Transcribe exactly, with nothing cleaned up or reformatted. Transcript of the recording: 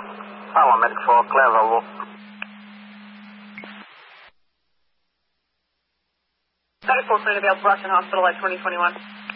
I want medic for Claire Volvo. thirty-four, clear to be at Boston Hospital at twenty twenty-one.